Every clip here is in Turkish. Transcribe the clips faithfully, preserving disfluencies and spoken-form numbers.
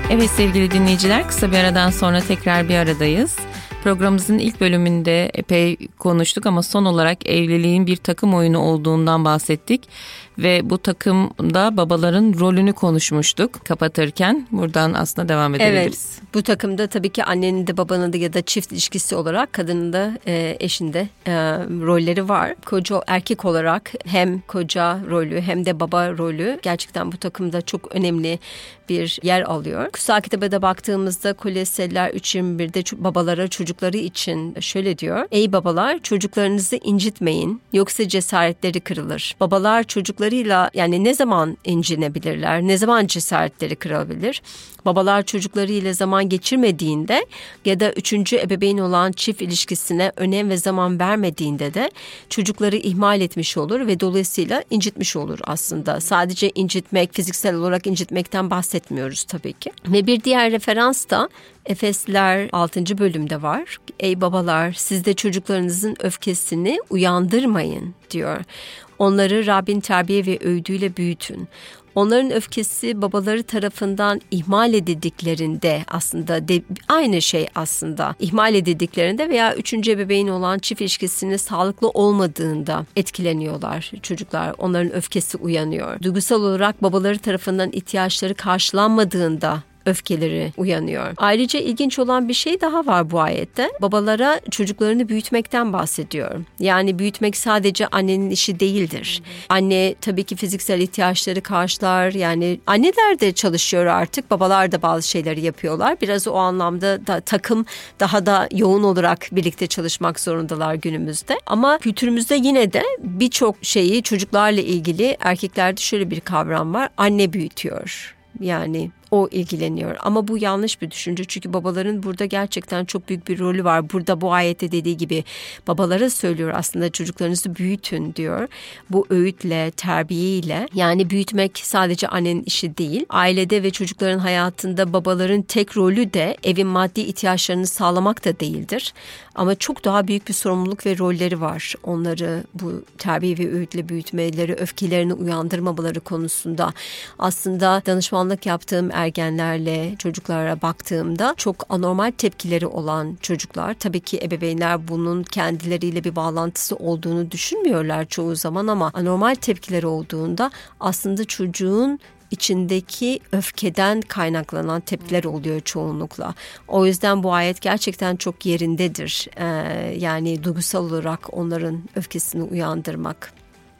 Evet sevgili dinleyiciler, kısa bir aradan sonra tekrar bir aradayız. Programımızın ilk bölümünde epey konuştuk ama son olarak evliliğin bir takım oyunu olduğundan bahsettik. Ve bu takımda babaların rolünü konuşmuştuk kapatırken. Buradan aslında devam edebiliriz. Evet, bu takımda tabii ki annenin de babanın da ya da çift ilişkisi olarak kadının da e, eşin de e, rolleri var. Koca erkek olarak hem koca rolü hem de baba rolü gerçekten bu takımda çok önemli bir yer alıyor. Kutsal Kitap'a da baktığımızda Kolosyalılar üç yirmi birde babalara çocukları için şöyle diyor. Ey babalar, çocuklarınızı incitmeyin, yoksa cesaretleri kırılır. Babalar çocuklarıyla yani ne zaman incinebilirler, ne zaman cesaretleri kırılabilir? Babalar çocuklarıyla zaman geçirmediğinde ya da üçüncü ebeveyn olan çift ilişkisine önem ve zaman vermediğinde de çocukları ihmal etmiş olur ve dolayısıyla incitmiş olur aslında. Sadece incitmek, fiziksel olarak incitmekten bahsetmiyoruz tabii ki. Ve bir diğer referans da Efesliler altıncı bölümde var. Ey babalar, siz de çocuklarınızın öfkesini uyandırmayın diyor. Onları Rabbin terbiye ve öğüdüyle büyütün. Onların öfkesi babaları tarafından ihmal edildiklerinde aslında de, aynı şey aslında ihmal edildiklerinde veya üçüncü ebeveyn olan çift ilişkisinin sağlıklı olmadığında etkileniyorlar çocuklar. Onların öfkesi uyanıyor. Duygusal olarak babaları tarafından ihtiyaçları karşılanmadığında öfkeleri uyanıyor. Ayrıca ilginç olan bir şey daha var bu ayette. Babalara çocuklarını büyütmekten bahsediyor. Yani büyütmek sadece annenin işi değildir. Anne tabii ki fiziksel ihtiyaçları karşılar. Yani anneler de çalışıyor artık. Babalar da bazı şeyleri yapıyorlar. Biraz o anlamda da takım daha da yoğun olarak birlikte çalışmak zorundalar günümüzde. Ama kültürümüzde yine de birçok şeyi çocuklarla ilgili erkeklerde şöyle bir kavram var. Anne büyütüyor. Yani o ilgileniyor. Ama bu yanlış bir düşünce. Çünkü babaların burada gerçekten çok büyük bir rolü var. Burada bu ayette dediği gibi babalara söylüyor aslında çocuklarınızı büyütün diyor. Bu öğütle, terbiyeyle. Yani büyütmek sadece annenin işi değil. Ailede ve çocukların hayatında babaların tek rolü de evin maddi ihtiyaçlarını sağlamak da değildir. Ama çok daha büyük bir sorumluluk ve rolleri var. Onları bu terbiye ve öğütle büyütmeleri, öfkelerini uyandırmamaları konusunda. Aslında danışmanlık yaptığım ergenlerle çocuklara baktığımda çok anormal tepkileri olan çocuklar. Tabii ki ebeveynler bunun kendileriyle bir bağlantısı olduğunu düşünmüyorlar çoğu zaman ama anormal tepkileri olduğunda aslında çocuğun içindeki öfkeden kaynaklanan tepkiler oluyor çoğunlukla. O yüzden bu ayet gerçekten çok yerindedir. Ee, yani duygusal olarak onların öfkesini uyandırmak.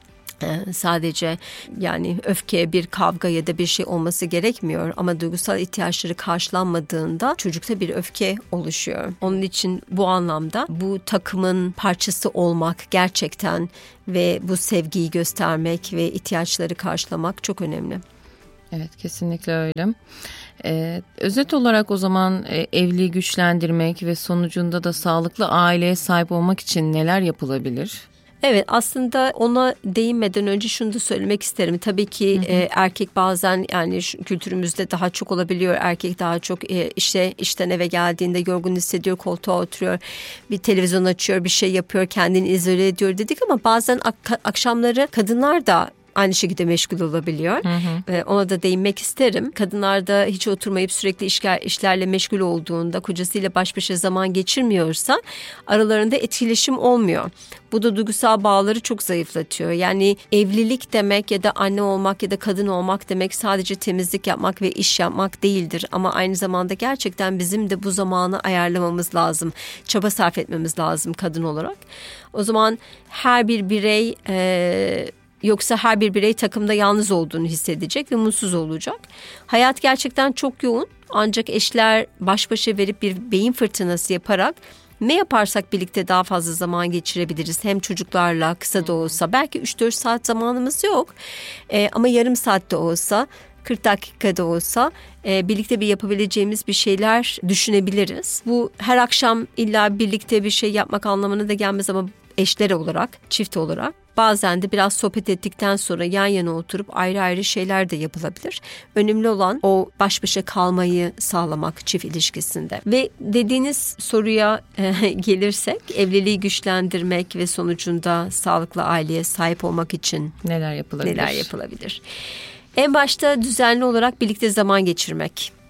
Ee, sadece yani öfke, bir kavga ya da bir şey olması gerekmiyor ama duygusal ihtiyaçları karşılanmadığında çocukta bir öfke oluşuyor. Onun için bu anlamda bu takımın parçası olmak gerçekten ve bu sevgiyi göstermek ve ihtiyaçları karşılamak çok önemli. Evet, kesinlikle öyle. Ee, özet olarak o zaman e, evliliği güçlendirmek ve sonucunda da sağlıklı aileye sahip olmak için neler yapılabilir? Evet, aslında ona değinmeden önce şunu da söylemek isterim. Tabii ki hı hı. E, erkek bazen yani şu kültürümüzde daha çok olabiliyor. Erkek daha çok e, işte işten eve geldiğinde yorgun hissediyor, koltuğa oturuyor, bir televizyon açıyor, bir şey yapıyor, kendini izole ediyor dedik ama bazen ak- akşamları kadınlar da aynı şekilde meşgul olabiliyor. Hı hı. Ee, ona da değinmek isterim. Kadınlar da hiç oturmayıp sürekli işler, işlerle meşgul olduğunda, kocasıyla baş başa zaman geçirmiyorsa aralarında etkileşim olmuyor. Bu da duygusal bağları çok zayıflatıyor. Yani evlilik demek ya da anne olmak ya da kadın olmak demek sadece temizlik yapmak ve iş yapmak değildir. Ama aynı zamanda gerçekten bizim de bu zamanı ayarlamamız lazım. Çaba sarf etmemiz lazım kadın olarak. O zaman her bir birey... E, Yoksa her bir birey takımda yalnız olduğunu hissedecek ve mutsuz olacak. Hayat gerçekten çok yoğun ancak eşler baş başa verip bir beyin fırtınası yaparak ne yaparsak birlikte daha fazla zaman geçirebiliriz. Hem çocuklarla kısa da olsa belki üç dört saat zamanımız yok ee, ama yarım saat de olsa kırk dakikada olsa e, birlikte bir yapabileceğimiz bir şeyler düşünebiliriz. Bu her akşam illa birlikte bir şey yapmak anlamına da gelmez ama eşler olarak, çift olarak bazen de biraz sohbet ettikten sonra yan yana oturup ayrı ayrı şeyler de yapılabilir. Önemli olan o baş başa kalmayı sağlamak çift ilişkisinde. Ve dediğiniz soruya e, gelirsek evliliği güçlendirmek ve sonucunda sağlıklı aileye sahip olmak için neler yapılabilir? Neler yapılabilir? En başta düzenli olarak birlikte zaman geçirmek.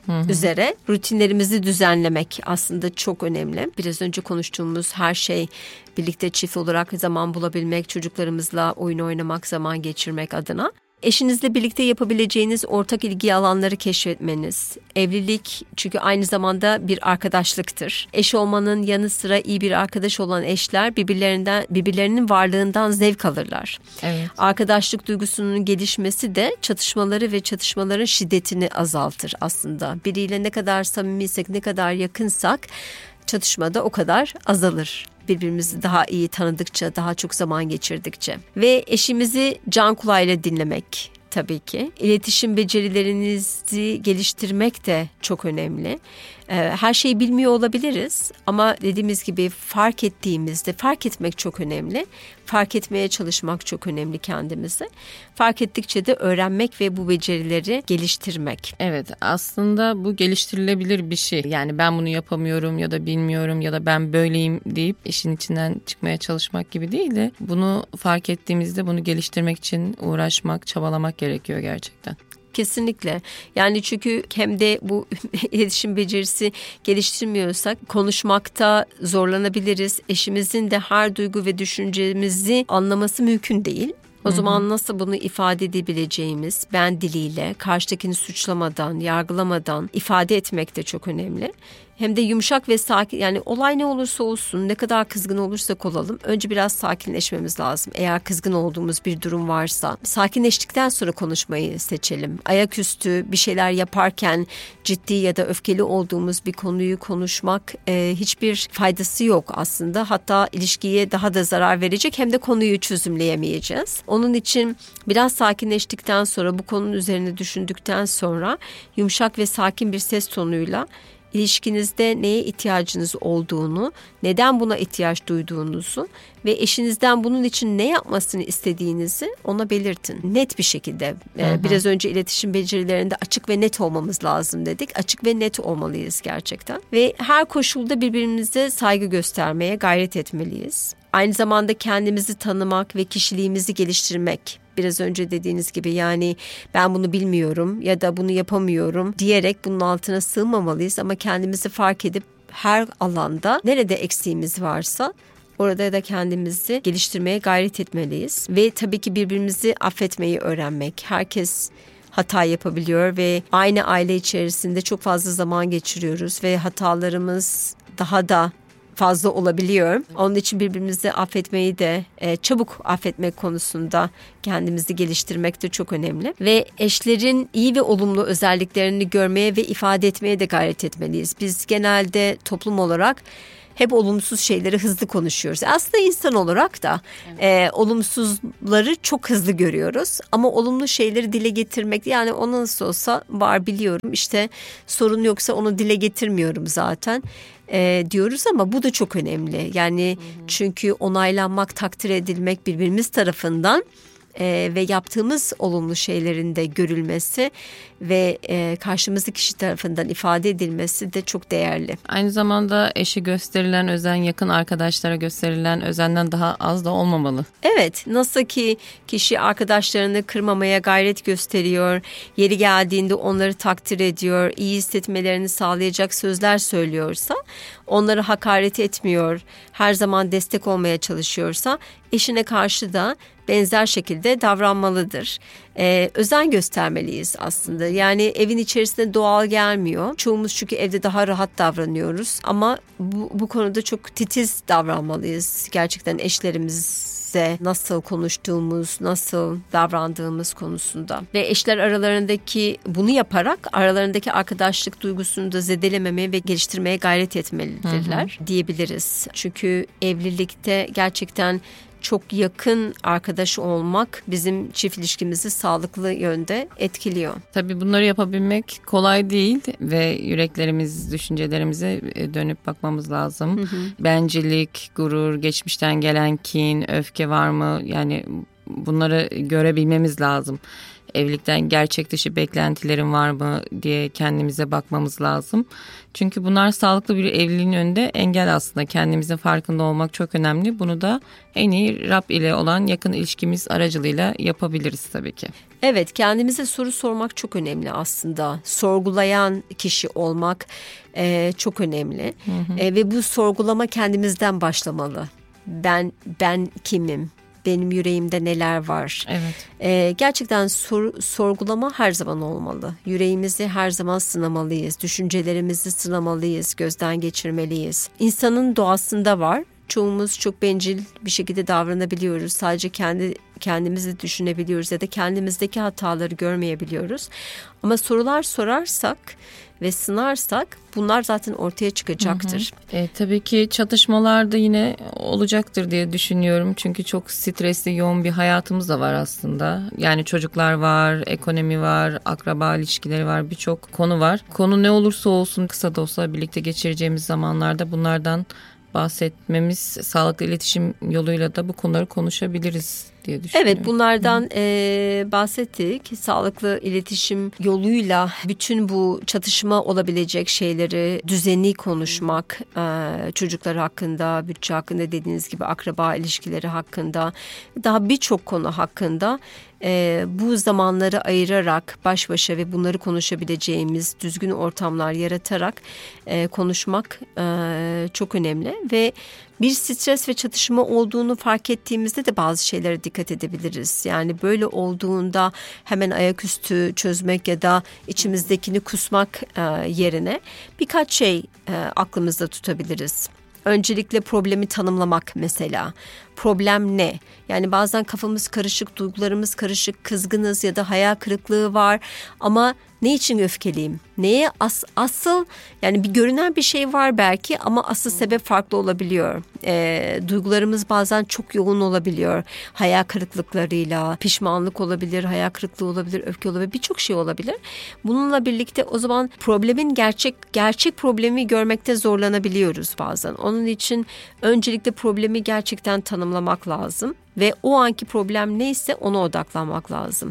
hı hı. üzere rutinlerimizi düzenlemek aslında çok önemli. Biraz önce konuştuğumuz her şey birlikte çift olarak zaman bulabilmek, çocuklarımızla oyun oynamak, zaman geçirmek adına. Eşinizle birlikte yapabileceğiniz ortak ilgi alanları keşfetmeniz. Evlilik çünkü aynı zamanda bir arkadaşlıktır. Eş olmanın yanı sıra iyi bir arkadaş olan eşler birbirlerinden birbirlerinin varlığından zevk alırlar. Evet. Arkadaşlık duygusunun gelişmesi de çatışmaları ve çatışmaların şiddetini azaltır aslında. Biriyle ne kadar samimiysek, ne kadar yakınsak çatışmada o kadar azalır. Birbirimizi daha iyi tanıdıkça, daha çok zaman geçirdikçe. Ve eşimizi can kulağıyla dinlemek tabii ki. İletişim becerilerinizi geliştirmek de çok önemli. Her şeyi bilmiyor olabiliriz ama dediğimiz gibi fark ettiğimizde, fark etmek çok önemli. Fark etmeye çalışmak çok önemli kendimizi. Fark ettikçe de öğrenmek ve bu becerileri geliştirmek. Evet, aslında bu geliştirilebilir bir şey. Yani ben bunu yapamıyorum ya da bilmiyorum ya da ben böyleyim deyip işin içinden çıkmaya çalışmak gibi değil de bunu fark ettiğimizde bunu geliştirmek için uğraşmak, çabalamak gerekiyor gerçekten. Kesinlikle. Yani çünkü hem de bu iletişim becerisi geliştirmiyorsak konuşmakta zorlanabiliriz. Eşimizin de her duygu ve düşüncemizi anlaması mümkün değil. O zaman nasıl bunu ifade edebileceğimiz, ben diliyle, karşıdakini suçlamadan, yargılamadan ifade etmek de çok önemli. Hem de yumuşak ve sakin, yani olay ne olursa olsun, ne kadar kızgın olursak olalım, önce biraz sakinleşmemiz lazım. Eğer kızgın olduğumuz bir durum varsa, sakinleştikten sonra konuşmayı seçelim. Ayaküstü bir şeyler yaparken ciddi ya da öfkeli olduğumuz bir konuyu konuşmak e, hiçbir faydası yok aslında. Hatta ilişkiye daha da zarar verecek, hem de konuyu çözümleyemeyeceğiz. Onun için biraz sakinleştikten sonra, bu konunun üzerine düşündükten sonra yumuşak ve sakin bir ses tonuyla İlişkinizde neye ihtiyacınız olduğunu, neden buna ihtiyaç duyduğunuzu ve eşinizden bunun için ne yapmasını istediğinizi ona belirtin. Net bir şekilde. Hı hı. Biraz önce iletişim becerilerinde açık ve net olmamız lazım dedik. Açık ve net olmalıyız gerçekten. Ve her koşulda birbirimize saygı göstermeye gayret etmeliyiz. Aynı zamanda kendimizi tanımak ve kişiliğimizi geliştirmek. Biraz önce dediğiniz gibi, yani ben bunu bilmiyorum ya da bunu yapamıyorum diyerek bunun altına sığmamalıyız ama kendimizi fark edip her alanda nerede eksiğimiz varsa orada da kendimizi geliştirmeye gayret etmeliyiz. Ve tabii ki birbirimizi affetmeyi öğrenmek. Herkes hata yapabiliyor ve aynı aile içerisinde çok fazla zaman geçiriyoruz ve hatalarımız daha da fazla olabiliyor. Onun için birbirimizi affetmeyi de e, çabuk affetmek konusunda kendimizi geliştirmek de çok önemli. Ve eşlerin iyi ve olumlu özelliklerini görmeye ve ifade etmeye de gayret etmeliyiz. Biz genelde toplum olarak hep olumsuz şeyleri hızlı konuşuyoruz. Aslında insan olarak da evet. e, olumsuzları çok hızlı görüyoruz. Ama olumlu şeyleri dile getirmek, yani o nasıl olsa var biliyorum, işte sorun yoksa onu dile getirmiyorum zaten e, diyoruz ama bu da çok önemli. Yani hı hı. Çünkü onaylanmak, takdir edilmek birbirimiz tarafından Ee, ve yaptığımız olumlu şeylerin de görülmesi ve e, karşımızdaki kişi tarafından ifade edilmesi de çok değerli. Aynı zamanda eşe gösterilen özen yakın arkadaşlara gösterilen özenden daha az da olmamalı. Evet, nasıl ki kişi arkadaşlarını kırmamaya gayret gösteriyor, yeri geldiğinde onları takdir ediyor, iyi hissetmelerini sağlayacak sözler söylüyorsa, onları hakaret etmiyor, her zaman destek olmaya çalışıyorsa, eşine karşı da benzer şekilde davranmalıdır. Ee, özen göstermeliyiz aslında. Yani evin içerisinde doğal gelmiyor. Çoğumuz çünkü evde daha rahat davranıyoruz. Ama bu, bu konuda çok titiz davranmalıyız. Gerçekten eşlerimize nasıl konuştuğumuz, nasıl davrandığımız konusunda. Ve eşler aralarındaki bunu yaparak aralarındaki arkadaşlık duygusunu da zedelememeye ve geliştirmeye gayret etmelidirler, hı hı. diyebiliriz. Çünkü evlilikte gerçekten çok yakın arkadaş olmak bizim çift ilişkimizi sağlıklı yönde etkiliyor. Tabii bunları yapabilmek kolay değil ve yüreklerimiz, düşüncelerimize dönüp bakmamız lazım. Hı hı. Bencillik, gurur, geçmişten gelen kin, öfke var mı? Yani bunları görebilmemiz lazım. Evlilikten gerçek dışı beklentilerim var mı diye kendimize bakmamız lazım. Çünkü bunlar sağlıklı bir evliliğin önünde engel aslında. Kendimizin farkında olmak çok önemli. Bunu da en iyi Rab ile olan yakın ilişkimiz aracılığıyla yapabiliriz tabii ki. Evet, kendimize soru sormak çok önemli aslında. Sorgulayan kişi olmak e, çok önemli. Hı hı. E, ve bu sorgulama kendimizden başlamalı. Ben ben kimim? Benim yüreğimde neler var? Evet. Ee, gerçekten sor, sorgulama her zaman olmalı. Yüreğimizi her zaman sınamalıyız. Düşüncelerimizi sınamalıyız. Gözden geçirmeliyiz. İnsanın doğasında var. Çoğumuz çok bencil bir şekilde davranabiliyoruz. Sadece kendi kendimizi düşünebiliyoruz ya da kendimizdeki hataları görmeyebiliyoruz. Ama sorular sorarsak ve sınarsak bunlar zaten ortaya çıkacaktır. Hı hı. E, tabii ki çatışmalar da yine olacaktır diye düşünüyorum. Çünkü çok stresli, yoğun bir hayatımız da var aslında. Yani çocuklar var, ekonomi var, akraba ilişkileri var, birçok konu var. Konu ne olursa olsun kısa da olsa birlikte geçireceğimiz zamanlarda bunlardan bahsetmemiz, sağlıklı iletişim yoluyla da bu konuları konuşabiliriz diye düşünüyorum. Evet, bunlardan e, bahsettik. Sağlıklı iletişim yoluyla bütün bu çatışma olabilecek şeyleri düzenli konuşmak, e, çocuklar hakkında, bütçe hakkında, dediğiniz gibi akraba ilişkileri hakkında, daha birçok konu hakkında e, bu zamanları ayırarak baş başa ve bunları konuşabileceğimiz düzgün ortamlar yaratarak e, konuşmak e, çok önemli ve bir stres ve çatışma olduğunu fark ettiğimizde de bazı şeylere dikkat edebiliriz. Yani böyle olduğunda hemen ayaküstü çözmek ya da içimizdekini kusmak e, yerine birkaç şey e, aklımızda tutabiliriz. Öncelikle problemi tanımlamak mesela. Problem ne? Yani bazen kafamız karışık, duygularımız karışık, kızgınız ya da hayal kırıklığı var. Ama ne için öfkeliyim? Neye as, asıl yani bir görünen bir şey var belki ama asıl sebep farklı olabiliyor. E, duygularımız bazen çok yoğun olabiliyor. Hayal kırıklıklarıyla, pişmanlık olabilir, hayal kırıklığı olabilir, öfke olabilir, birçok şey olabilir. Bununla birlikte o zaman problemin gerçek gerçek problemi görmekte zorlanabiliyoruz bazen. Onun için öncelikle problemi gerçekten tanımlamak lazım. Ve o anki problem neyse ona odaklanmak lazım.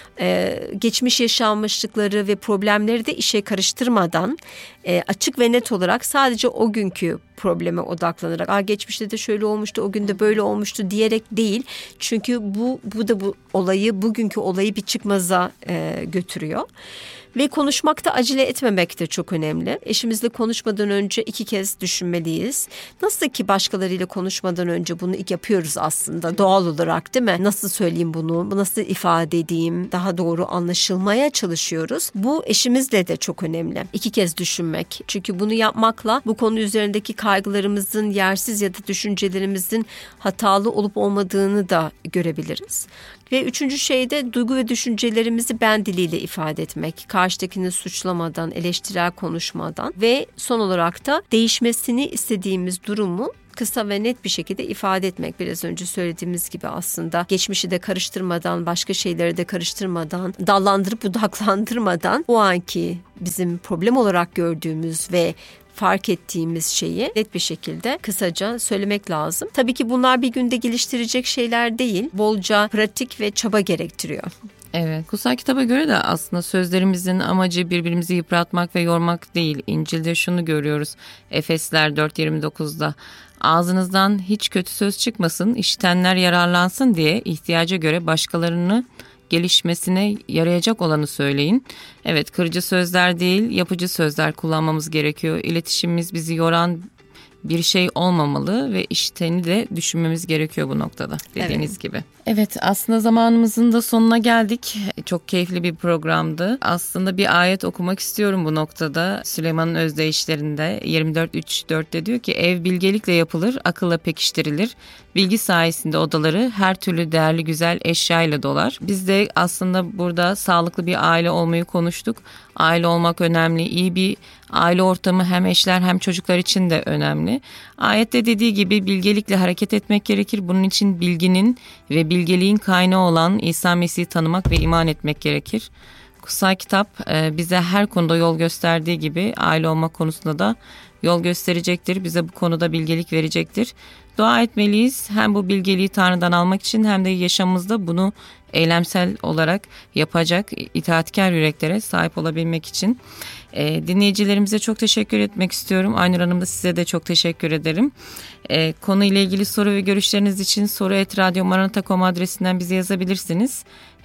Ee, geçmiş yaşanmışlıkları ve problemleri de işe karıştırmadan e, açık ve net olarak sadece o günkü probleme odaklanarak, Aa, geçmişte de şöyle olmuştu, o gün de böyle olmuştu diyerek değil. Çünkü bu bu da bu olayı, bugünkü olayı bir çıkmaza e, götürüyor. Ve konuşmakta acele etmemek de çok önemli. Eşimizle konuşmadan önce iki kez düşünmeliyiz. Nasıl ki başkalarıyla konuşmadan önce bunu yapıyoruz aslında doğal olarak, değil mi? Nasıl söyleyeyim bunu, nasıl ifade edeyim, daha doğru anlaşılmaya çalışıyoruz. Bu eşimizle de çok önemli. İki kez düşünmek. Çünkü bunu yapmakla bu konu üzerindeki kaygılarımızın yersiz ya da düşüncelerimizin hatalı olup olmadığını da görebiliriz. Ve üçüncü şey de duygu ve düşüncelerimizi ben diliyle ifade etmek. Karşıdakini suçlamadan, eleştirel konuşmadan ve son olarak da değişmesini istediğimiz durumu kısa ve net bir şekilde ifade etmek. Biraz önce söylediğimiz gibi aslında geçmişi de karıştırmadan, başka şeyleri de karıştırmadan, dallandırıp budaklandırmadan o anki bizim problem olarak gördüğümüz ve fark ettiğimiz şeyi net bir şekilde kısaca söylemek lazım. Tabii ki bunlar bir günde geliştirecek şeyler değil. Bolca pratik ve çaba gerektiriyor. Evet, kutsal kitaba göre de aslında sözlerimizin amacı birbirimizi yıpratmak ve yormak değil. İncil'de şunu görüyoruz. Efesler dört yirmi dokuzda. Ağzınızdan hiç kötü söz çıkmasın, işitenler yararlansın diye ihtiyaca göre başkalarını gelişmesine yarayacak olanı söyleyin. Evet, kırıcı sözler değil, yapıcı sözler kullanmamız gerekiyor. İletişimimiz bizi yoran bir şey olmamalı ve işiteni de düşünmemiz gerekiyor bu noktada, dediğiniz evet. gibi. Evet, aslında zamanımızın da sonuna geldik. Çok keyifli bir programdı. Aslında bir ayet okumak istiyorum bu noktada. Süleyman'ın özdeyişlerinde yirmi dört üç dörtte diyor ki ev bilgelikle yapılır, akılla pekiştirilir. Bilgi sayesinde odaları her türlü değerli güzel eşyayla dolar. Biz de aslında burada sağlıklı bir aile olmayı konuştuk. Aile olmak önemli. İyi bir aile ortamı hem eşler hem çocuklar için de önemli. Ayette dediği gibi bilgelikle hareket etmek gerekir. Bunun için bilginin ve bilgeliğin kaynağı olan İsa Mesih'i tanımak ve iman etmek gerekir. Kutsal kitap bize her konuda yol gösterdiği gibi aile olmak konusunda da yol gösterecektir. Bize bu konuda bilgelik verecektir. Dua etmeliyiz. Hem bu bilgeliği Tanrı'dan almak için hem de yaşamımızda bunu eylemsel olarak yapacak itaatkar yüreklere sahip olabilmek için. E, dinleyicilerimize çok teşekkür etmek istiyorum. Aynur Hanım da size de çok teşekkür ederim. E, konuyla ilgili soru ve görüşleriniz için soru et radyo maranata nokta com adresinden bize yazabilirsiniz.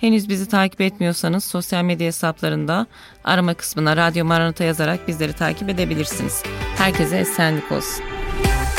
Henüz bizi takip etmiyorsanız sosyal medya hesaplarında arama kısmına Radyo Maranata yazarak bizleri takip edebilirsiniz. Herkese esenlik olsun.